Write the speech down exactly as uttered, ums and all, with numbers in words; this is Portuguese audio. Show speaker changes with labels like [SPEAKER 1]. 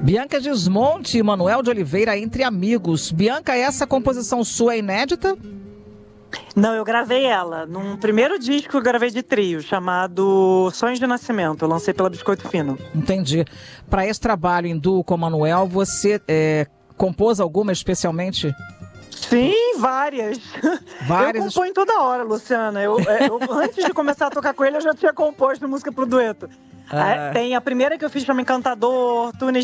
[SPEAKER 1] Bianca Gismonti e Manuel de Oliveira, Entre Amigos. Bianca, essa composição sua é inédita?
[SPEAKER 2] Não, eu gravei ela num primeiro disco que eu gravei de trio, chamado Sonhos de Nascimento. Eu lancei pela Biscoito Fino.
[SPEAKER 1] Entendi. Para esse trabalho em duo com o Manuel, você é, compôs alguma especialmente?
[SPEAKER 2] Sim, várias.
[SPEAKER 1] Várias.
[SPEAKER 2] Eu componho toda hora, Luciana. Eu, eu, antes de começar a tocar com ele, eu já tinha composto música pro dueto.
[SPEAKER 1] Ah.
[SPEAKER 2] Tem a primeira que eu fiz chama Encantador, Túneis